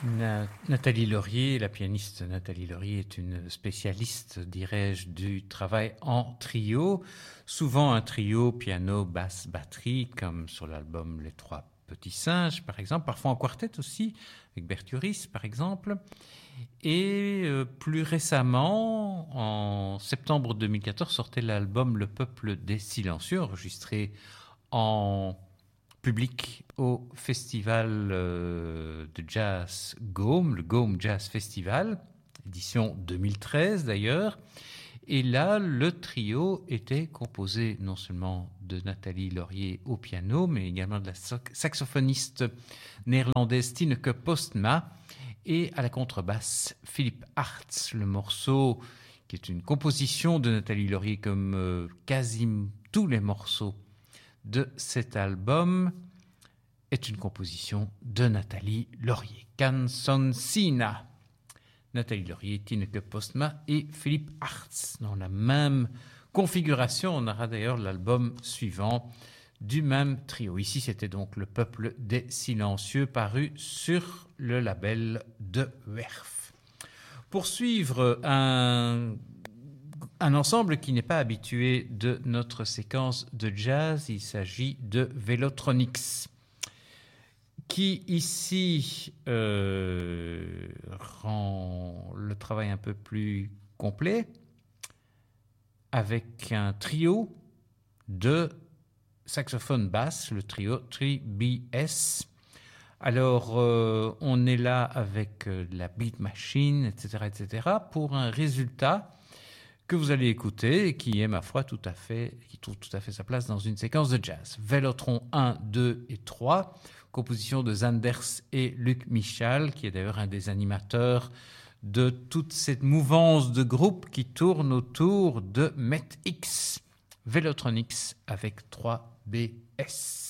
Nathalie Laurier, la pianiste Nathalie Laurier est une spécialiste, dirais-je, du travail en trio. Souvent un trio piano, basse, batterie, comme sur l'album Les Trois Petits Singes, par exemple. Parfois en quartet aussi, avec Berthuris, par exemple. Et plus récemment, en septembre 2014, sortait l'album Le Peuple des Silencieux, enregistré en public au festival de jazz Gaume, le Gaume Jazz Festival, édition 2013 d'ailleurs. Et là, le trio était composé non seulement de Nathalie Laurier au piano, mais également de la saxophoniste néerlandaise Tineke Postma et à la contrebasse Philippe Hartz. Le morceau, qui est une composition de Nathalie Laurier comme quasi tous les morceaux de cet album, est une composition de Nathalie Laurier. Canzoncina. Nathalie Laurier, Tineke Postma et Philippe Hartz. Dans la même configuration, on aura d'ailleurs l'album suivant du même trio. Ici, c'était donc Le Peuple des Silencieux, paru sur le label de Werf. Pour suivre un ensemble qui n'est pas habitué de notre séquence de jazz, il s'agit de Velotronics, qui ici rend le travail un peu plus complet, avec un trio de saxophone basse, le trio 3BS. Alors, on est là avec la beat machine, etc., pour un résultat que vous allez écouter et qui est, ma foi, qui trouve tout à fait sa place dans une séquence de jazz. Vélotron 1, 2 et 3, composition de Zanders et Luc Michal, qui est d'ailleurs un des animateurs de toute cette mouvance de groupe qui tourne autour de MET-X. Velotronics avec 3BS.